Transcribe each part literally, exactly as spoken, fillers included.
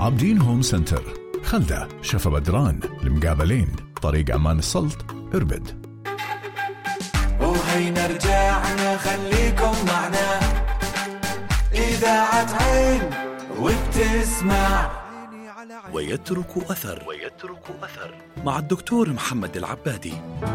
عابدين هوم سنتر، خلدة، شفا بدران، المقابلين، طريق أمان السلط، إربد. وهينا رجعنا خليكم معنا، إذاعة عين وبتسمع ويترك أثر ويترك أثر مع الدكتور محمد العبادي.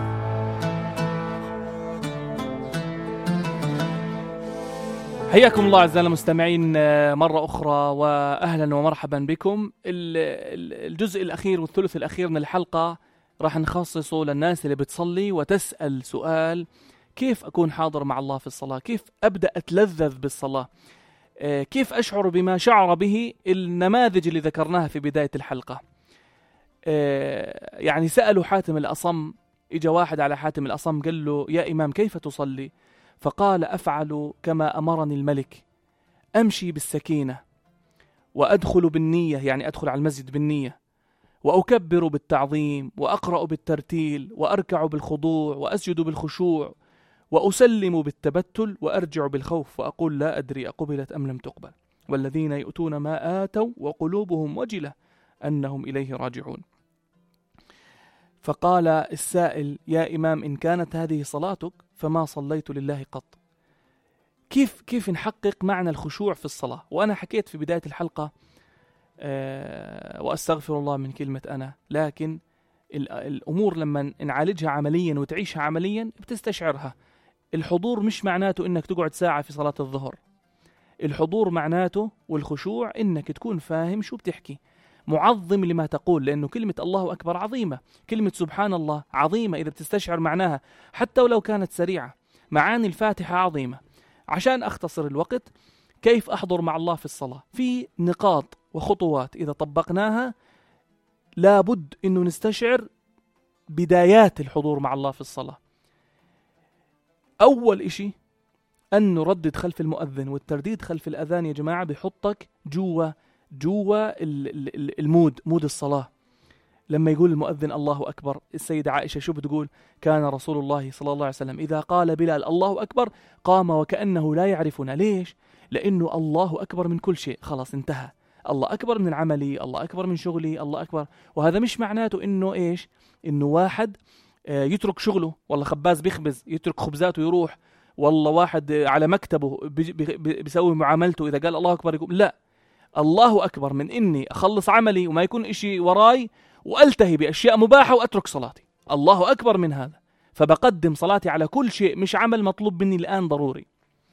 حياكم الله أعزائي المستمعين مرة أخرى، وأهلا ومرحبا بكم. الجزء الأخير والثلث الأخير من الحلقة راح نخصصه للناس اللي بتصلي وتسأل سؤال: كيف أكون حاضر مع الله في الصلاة؟ كيف أبدأ أتلذذ بالصلاة؟ كيف أشعر بما شعر به النماذج اللي ذكرناها في بداية الحلقة؟ يعني سألوا حاتم الأصم، إجا واحد على حاتم الأصم قال له: يا إمام كيف تصلي؟ فقال: أفعل كما أمرني الملك، أمشي بالسكينة وأدخل بالنية، يعني أدخل على المسجد بالنية، وأكبر بالتعظيم، وأقرأ بالترتيل، وأركع بالخضوع، وأسجد بالخشوع، وأسلم بالتبتل، وأرجع بالخوف، وأقول لا أدري أقبلت أم لم تقبل، والذين يؤتون ما آتوا وقلوبهم وجلة أنهم إليه راجعون. فقال السائل: يا إمام إن كانت هذه صلاتك فما صليت لله قط. كيف كيف نحقق معنى الخشوع في الصلاة؟ وأنا حكيت في بداية الحلقة أه وأستغفر الله من كلمة أنا، لكن الأمور لما نعالجها عمليا وتعيشها عمليا بتستشعرها. الحضور مش معناته إنك تقعد ساعة في صلاة الظهر. الحضور معناته والخشوع إنك تكون فاهم شو بتحكي، معظم لما تقول، لأنه كلمة الله أكبر عظيمة، كلمة سبحان الله عظيمة إذا بتستشعر معناها حتى ولو كانت سريعة. معاني الفاتحة عظيمة. عشان أختصر الوقت، كيف أحضر مع الله في الصلاة؟ في نقاط وخطوات إذا طبقناها لابد أنه نستشعر بدايات الحضور مع الله في الصلاة. أول إشي أن نردد خلف المؤذن، والترديد خلف الأذان يا جماعة بيحطك جوا جوا المود مود الصلاة. لما يقول المؤذن الله أكبر، السيدة عائشة شو بتقول؟ كان رسول الله صلى الله عليه وسلم إذا قال بلال الله أكبر قام وكأنه لا يعرفنا. ليش؟ لأنه الله أكبر من كل شيء، خلاص انتهى. الله أكبر من عملي، الله أكبر من شغلي، الله أكبر. وهذا مش معناته إنه إيش؟ إنه واحد يترك شغله، والله خباز بيخبز يترك خبزاته ويروح، والله واحد على مكتبه بيسوي معاملته إذا قال الله أكبر يقول لا. الله أكبر من إني أخلص عملي وما يكون إشي وراي وألتهي بأشياء مباحة وأترك صلاتي. الله أكبر من هذا، فبقدم صلاتي على كل شيء، مش عمل مطلوب مني الآن ضروري.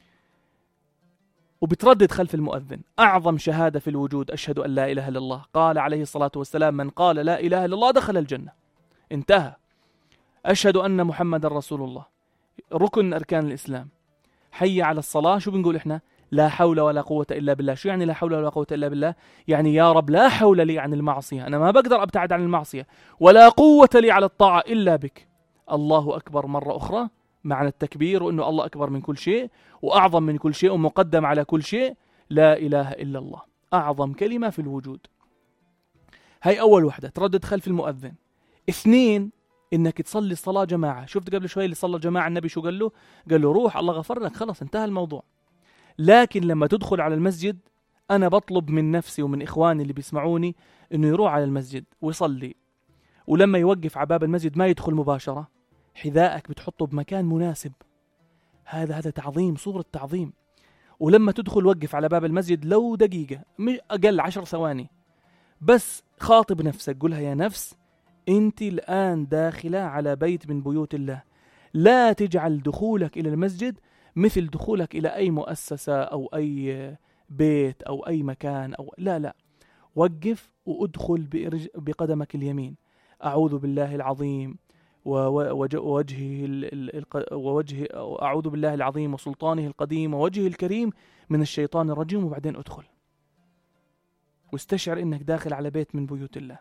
وبتردد خلف المؤذن أعظم شهادة في الوجود: أشهد أن لا إله إلا الله. قال عليه الصلاة والسلام: من قال لا إله إلا الله دخل الجنة. انتهى. أشهد أن محمد رسول الله، ركن أركان الإسلام. حي على الصلاة، شو بنقول إحنا؟ لا حول ولا قوة إلا بالله. شو يعني لا حول ولا قوة إلا بالله؟ يعني يا رب لا حول لي عن المعصية، أنا ما بقدر أبتعد عن المعصية، ولا قوة لي على الطاعة إلا بك. الله أكبر مرة أخرى، معنى التكبير وأنه الله أكبر من كل شيء وأعظم من كل شيء ومقدم على كل شيء. لا إله إلا الله أعظم كلمة في الوجود. هاي أول وحدة، تردد خلف المؤذن. اثنين، إنك تصلي الصلاة جماعة. شفت قبل شوي اللي صلى جماعة النبي شو قال له؟ قال له روح الله غفر لك، خلاص انتهى الموضوع. لكن لما تدخل على المسجد، أنا بطلب من نفسي ومن إخواني اللي بيسمعوني إنه يروح على المسجد ويصلي، ولما يوقف على باب المسجد ما يدخل مباشرة، حذائك بتحطه بمكان مناسب. هذا هذا تعظيم، صورة تعظيم. ولما تدخل وقف على باب المسجد لو دقيقة، مش أقل عشر ثواني، بس خاطب نفسك، قولها يا نفس أنت الآن داخلة على بيت من بيوت الله. لا تجعل دخولك إلى المسجد مثل دخولك إلى أي مؤسسة أو أي بيت أو أي مكان أو لا لا وقف وأدخل بقدمك اليمين. أعوذ بالله العظيم ووجهه ووجه أعوذ بالله العظيم وسلطانه القديم ووجهه الكريم من الشيطان الرجيم، وبعدين أدخل واستشعر إنك داخل على بيت من بيوت الله.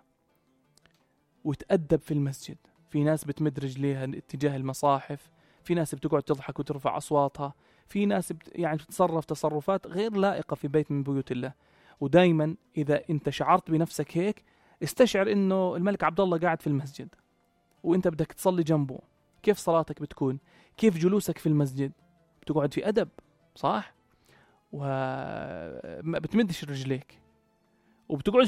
وتأدب في المسجد. في ناس بتمد رجليها اتجاه المصاحف، في ناس بتقعد تضحك وترفع أصواتها، في ناس بت... يعني بتتصرف تصرفات غير لائقة في بيت من بيوت الله. ودايما إذا أنت شعرت بنفسك هيك، استشعر إنه الملك عبد الله قاعد في المسجد وأنت بدك تصلي جنبه. كيف صلاتك بتكون؟ كيف جلوسك في المسجد؟ بتقعد في أدب، صح؟ وما بتمدش رجليك وبتقعد